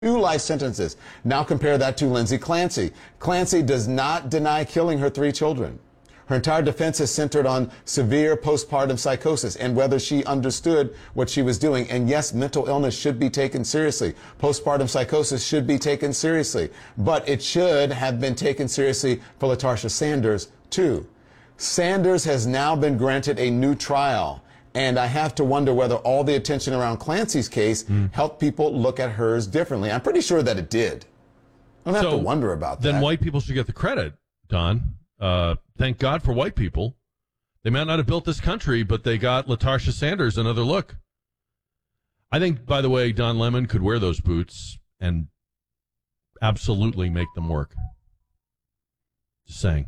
2 life sentences. Now compare that to Lindsay Clancy. Clancy does not deny killing her 3 children. Her entire defense is centered on severe postpartum psychosis and whether she understood what she was doing. And yes, mental illness should be taken seriously. Postpartum psychosis should be taken seriously. But it should have been taken seriously for LaTarsha Sanders, too. Sanders has now been granted a new trial. And I have to wonder whether all the attention around Clancy's case helped people look at hers differently. I'm pretty sure that it did. I don't have to wonder about that. Then white people should get the credit, Don. Thank God for white people. They might not have built this country, but they got LaTarsha Sanders another look. I think, by the way, Don Lemon could wear those boots and absolutely make them work. Just saying.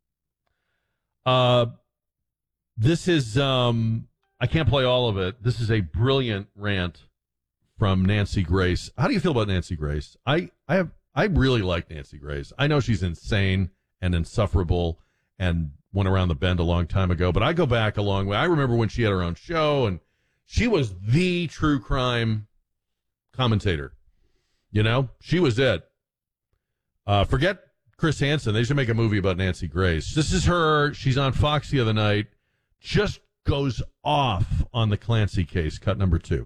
This is, I can't play all of it. This is a brilliant rant from Nancy Grace. How do you feel about Nancy Grace? I really like Nancy Grace. I know she's insane and insufferable and went around the bend a long time ago, but I go back a long way. I remember when she had her own show and she was the true crime commentator. You know, she was it. Forget Chris Hansen. They should make a movie about Nancy Grace. This is her. She's on Fox the other night. Just goes off on the Clancy case. Cut number 2.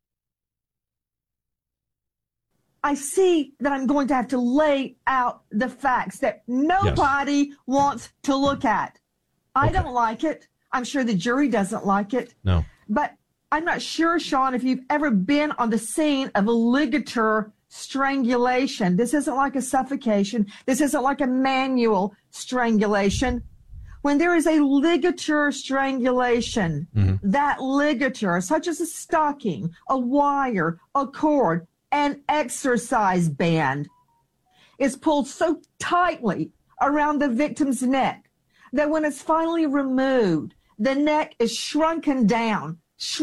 I see that I'm going to have to lay out the facts that nobody wants to look at. I don't like it. I'm sure the jury doesn't like it. No. But I'm not sure, Sean, if you've ever been on the scene of a ligature strangulation. This isn't like a suffocation. This isn't like a manual strangulation. When there is a ligature strangulation, that ligature, such as a stocking, a wire, a cord, an exercise band, is pulled so tightly around the victim's neck that when it's finally removed, the neck is shrunken down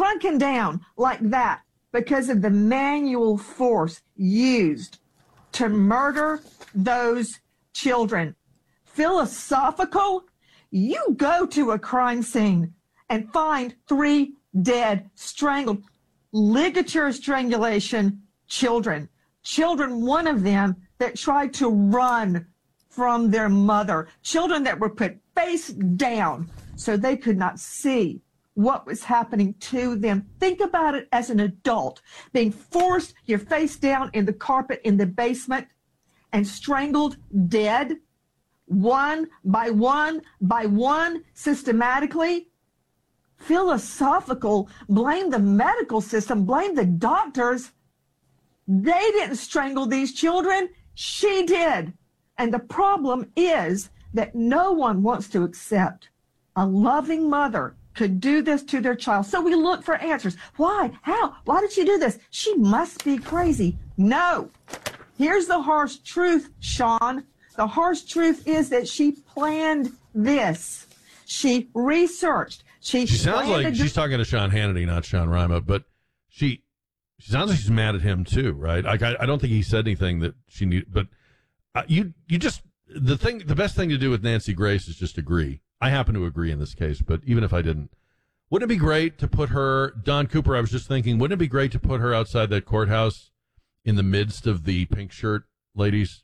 like that because of the manual force used to murder those children. Philosophical? You go to a crime scene and find 3 dead, strangled, ligature strangulation children. Children, one of them that tried to run from their mother. Children that were put face down so they could not see what was happening to them. Think about it as an adult, being forced your face down in the carpet in the basement and strangled dead, one by one, systematically. Philosophical, blame the medical system, blame the doctors. They didn't strangle these children. She did. And the problem is that no one wants to accept a loving mother could do this to their child. So we look for answers. Why? How? Why did she do this? She must be crazy. No. Here's the harsh truth, Sean. The harsh truth is that she planned this. She researched. She sounds like she's talking to Sean Hannity, not Sean Rima, but she sounds like she's mad at him too, right? Like I don't think he said anything that she needed, but you just the best thing to do with Nancy Grace is just agree. I happen to agree in this case, but even if I didn't, wouldn't it be great to put her, Don Cooper? I was just thinking, wouldn't it be great to put her outside that courthouse in the midst of the pink shirt ladies?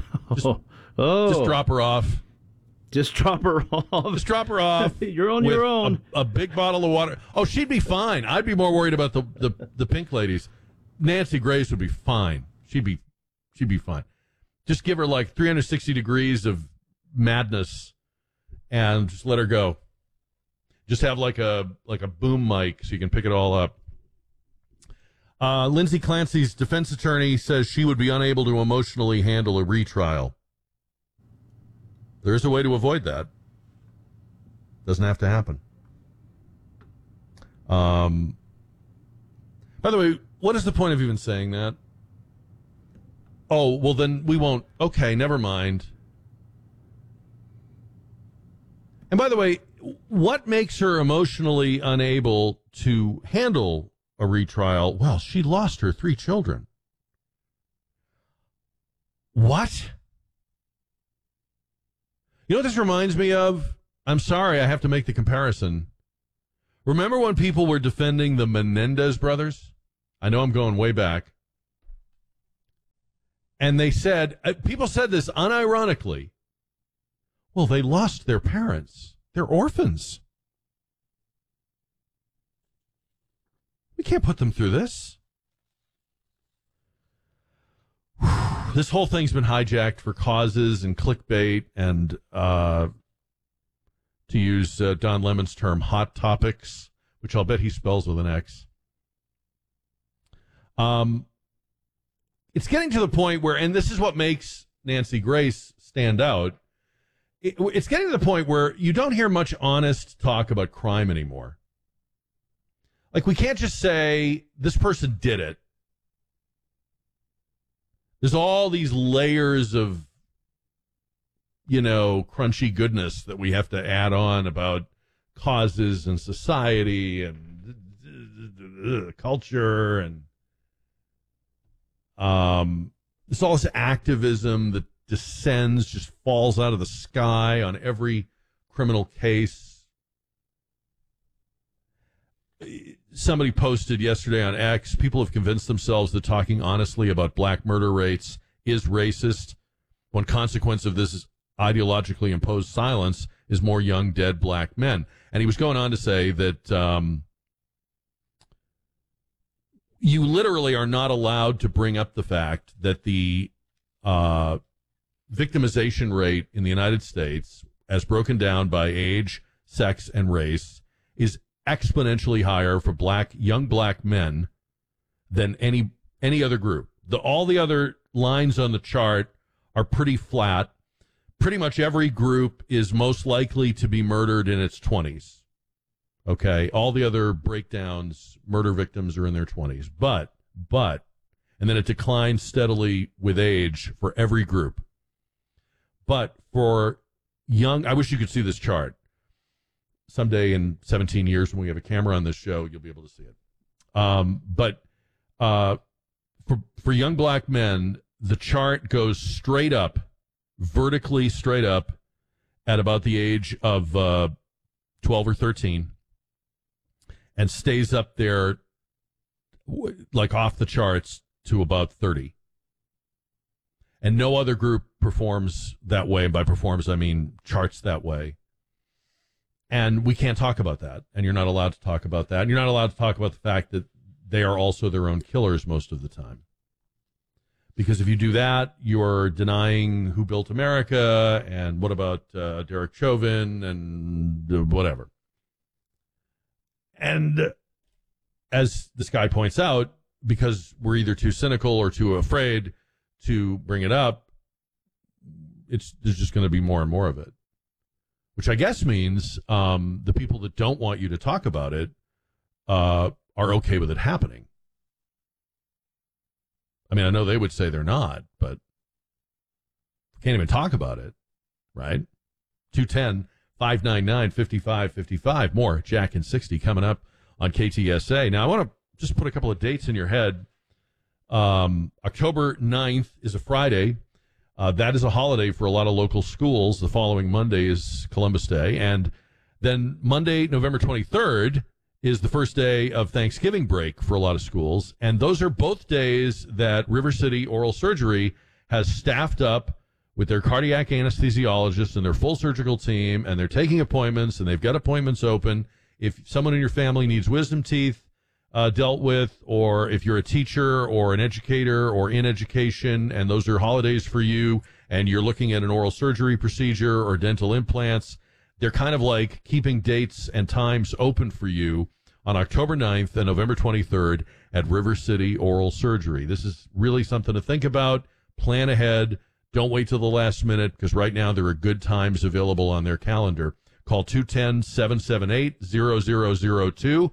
Just drop her off. Just drop her off. Just drop her off. You're on your own. A big bottle of water. Oh, she'd be fine. I'd be more worried about the pink ladies. Nancy Grace would be fine. She'd be fine. Just give her like 360 degrees of madness and just let her go. Just have like a boom mic so you can pick it all up. Lindsay Clancy's defense attorney says she would be unable to emotionally handle a retrial. There's a way to avoid that. Doesn't have to happen. By the way, what is the point of even saying that? Oh, well, then we won't. Okay, never mind. And by the way, what makes her emotionally unable to handle a retrial? Well, she lost her 3 children. What? You know what this reminds me of? I'm sorry, I have to make the comparison. Remember when people were defending the Menendez brothers? I know I'm going way back. And they said, people said this unironically, well, they lost their parents. They're orphans. We can't put them through this. This whole thing's been hijacked for causes and clickbait and, to use Don Lemon's term, hot topics, which I'll bet he spells with an X. It's getting to the point where, and this is what makes Nancy Grace stand out, it's getting to the point where you don't hear much honest talk about crime anymore. Like, we can't just say, this person did it. There's all these layers of, crunchy goodness that we have to add on about causes and society and culture and there's all this activism that descends, just falls out of the sky on every criminal case. Somebody posted yesterday on X, people have convinced themselves that talking honestly about black murder rates is racist. One consequence of this is ideologically imposed silence is more young dead black men. And he was going on to say that you literally are not allowed to bring up the fact that the victimization rate in the United States, as broken down by age, sex, and race, is exponentially higher for young black men than any other group. All the other lines on the chart are pretty flat. Pretty much every group is most likely to be murdered in its 20s. Okay, all the other breakdowns, murder victims are in their 20s. But, and then it declines steadily with age for every group. But for young, I wish you could see this chart. Someday in 17 years when we have a camera on this show, you'll be able to see it. But for young black men, the chart goes straight up, vertically straight up at about the age of 12 or 13 and stays up there like off the charts to about 30. And no other group performs that way. And by performs, I mean charts that way. And we can't talk about that. And you're not allowed to talk about that. And you're not allowed to talk about the fact that they are also their own killers most of the time. Because if you do that, you're denying who built America and what about Derek Chauvin and whatever. And as this guy points out, because we're either too cynical or too afraid to bring it up, there's just going to be more and more of it. Which I guess means the people that don't want you to talk about it are okay with it happening. I mean, I know they would say they're not, but can't even talk about it, right? 210-599-5555. More Jack and 60 coming up on KTSA. Now, I want to just put a couple of dates in your head. October 9th is a Friday. That is a holiday for a lot of local schools. The following Monday is Columbus Day. And then Monday, November 23rd, is the first day of Thanksgiving break for a lot of schools. And those are both days that River City Oral Surgery has staffed up with their cardiac anesthesiologists and their full surgical team, and they're taking appointments, and they've got appointments open. If someone in your family needs wisdom teeth dealt with, or if you're a teacher or an educator or in education, and those are holidays for you, and you're looking at an oral surgery procedure or dental implants, they're kind of like keeping dates and times open for you on October 9th and November 23rd at River City Oral Surgery. This is really something to think about. Plan ahead. Don't wait till the last minute, because right now there are good times available on their calendar. Call 210-778-0002,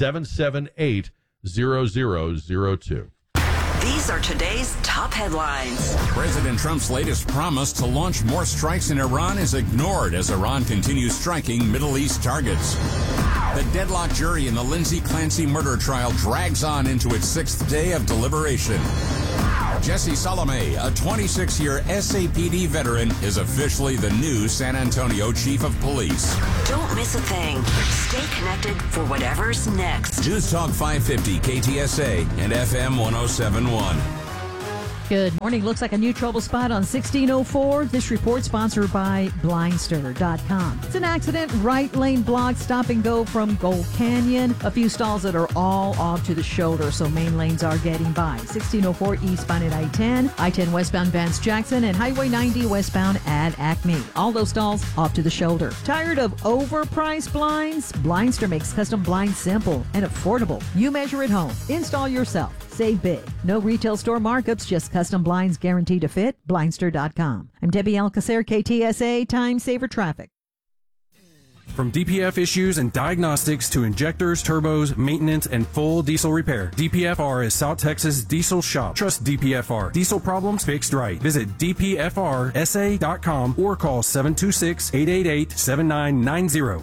778-0002. These are today's top headlines. President Trump's latest promise to launch more strikes in Iran is ignored as Iran continues striking Middle East targets. The deadlocked jury in the Lindsay Clancy murder trial drags on into its sixth day of deliberation. Jesse Salome, a 26-year SAPD veteran, is officially the new San Antonio Chief of Police. Don't miss a thing. Stay connected for whatever's next. News Talk 550 KTSA and FM 1071. Good morning. Looks like a new trouble spot on 1604. This report sponsored by Blindster.com. It's an accident. Right lane blocked. Stop and go from Gold Canyon. A few stalls that are all off to the shoulder, so main lanes are getting by. 1604 eastbound at I-10. I-10 westbound Vance Jackson, and Highway 90 westbound at Acme. All those stalls off to the shoulder. Tired of overpriced blinds? Blindster makes custom blinds simple and affordable. You measure at home. Install yourself. Save big. No retail store markups, just custom blinds guaranteed to fit. Blindster.com. I'm Debbie Alcacer, KTSA Time Saver Traffic. From DPF issues and diagnostics to injectors, turbos, maintenance, and full diesel repair, DPFR is South Texas diesel shop. Trust DPFR. Diesel problems fixed right. Visit DPFRSA.com or call 726-888-7990.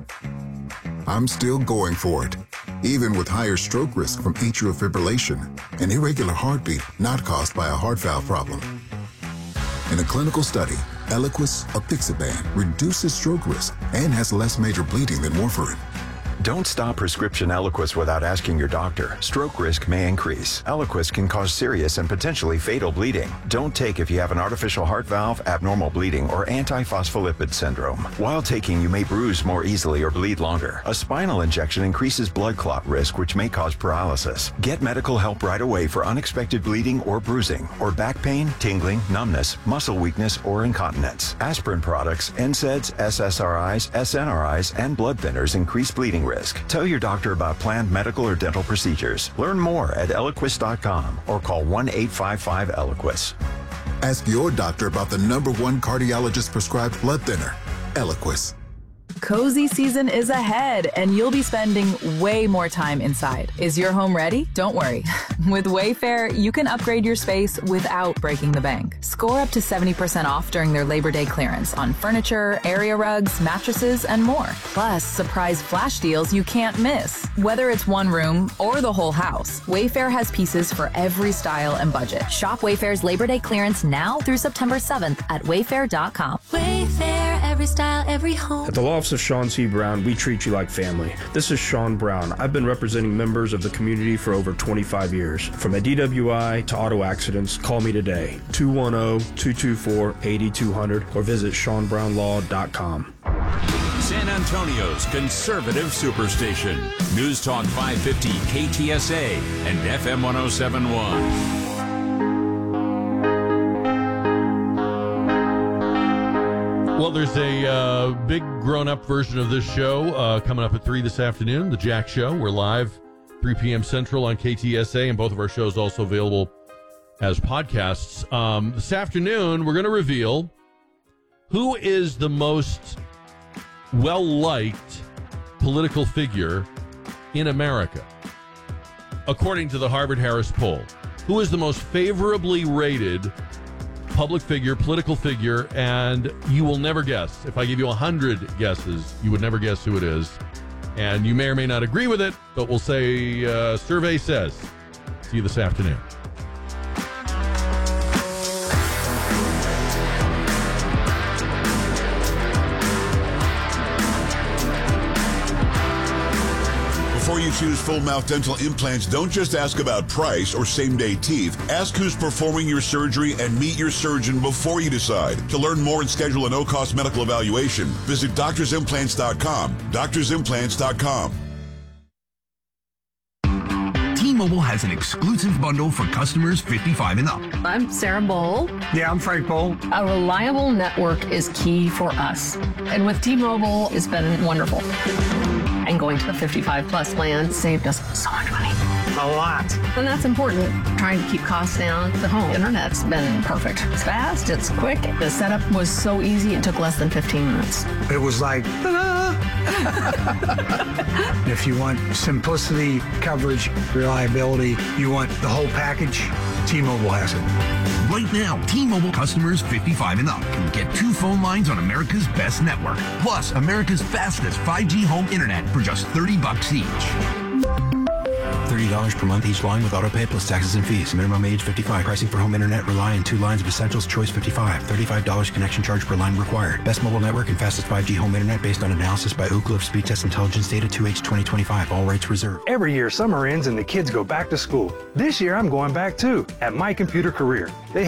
I'm still going for it, even with higher stroke risk from atrial fibrillation, an irregular heartbeat not caused by a heart valve problem. In a clinical study, Eliquis apixaban reduces stroke risk and has less major bleeding than warfarin. Don't stop prescription Eliquis without asking your doctor. Stroke risk may increase. Eliquis can cause serious and potentially fatal bleeding. Don't take if you have an artificial heart valve, abnormal bleeding, or antiphospholipid syndrome. While taking, you may bruise more easily or bleed longer. A spinal injection increases blood clot risk, which may cause paralysis. Get medical help right away for unexpected bleeding or bruising, or back pain, tingling, numbness, muscle weakness, or incontinence. Aspirin products, NSAIDs, SSRIs, SNRIs, and blood thinners increase bleeding risk. Tell your doctor about planned medical or dental procedures. Learn more at Eliquis.com or call 1-855-ELIQUIS. Ask your doctor about the #1 cardiologist prescribed blood thinner, Eliquis. Cozy season is ahead, and you'll be spending way more time inside. Is your home ready? Don't worry. With Wayfair, you can upgrade your space without breaking the bank. Score up to 70% off during their Labor Day clearance on furniture, area rugs, mattresses, and more. Plus, surprise flash deals you can't miss. Whether it's one room or the whole house, Wayfair has pieces for every style and budget. Shop Wayfair's Labor Day clearance now through September 7th at Wayfair.com. Wayfair, every style, every home. At the Lofts of Sean C. Brown, we treat you like family. This is Sean Brown. I've been representing members of the community for over 25 years. From a DWI to auto accidents, call me today, 210-224-8200, or visit SeanBrownLaw.com. San Antonio's conservative superstation. News Talk 550 KTSA and FM 1071. Well, there's a big grown-up version of this show coming up at 3 this afternoon, The Jack Show. We're live 3 p.m. Central on KTSA, and both of our shows also available as podcasts. This afternoon, we're going to reveal who is the most well-liked political figure in America, according to the Harvard-Harris poll. Who is the most favorably rated public figure, political figure, and you will never guess. If I give you 100 guesses, you would never guess who it is. And you may or may not agree with it, but we'll say survey says. See you this afternoon. Before you choose full mouth dental implants, don't just ask about price or same-day teeth. Ask who's performing your surgery and meet your surgeon before you decide. To learn more and schedule a no-cost medical evaluation, visit DoctorsImplants.com. DoctorsImplants.com. T-Mobile has an exclusive bundle for customers 55 and up. I'm Sarah Bowl. Yeah, I'm Frank Bowl. A reliable network is key for us. And with T-Mobile, it's been wonderful. And going to the 55-plus plan saved us so much money. A lot. And that's important. Trying to keep costs down. The home internet's been perfect. It's fast, it's quick. The setup was so easy, it took less than 15 minutes. It was like, ta-da! If you want simplicity, coverage, reliability, you want the whole package, T-Mobile has it. Right now, T-Mobile customers 55 and up can get 2 phone lines on America's best network, plus America's fastest 5G home internet for just $30 each. $30 per month each line with autopay plus taxes and fees. Minimum age 55. Pricing for home internet rely on 2 lines of Essentials Choice 55. $35 connection charge per line required. Best mobile network and fastest 5G home internet based on analysis by Ookla of Speed Test Intelligence data 2H 2025. All rates reserved. Every year summer ends and the kids go back to school. This year I'm going back too at My Computer Career. They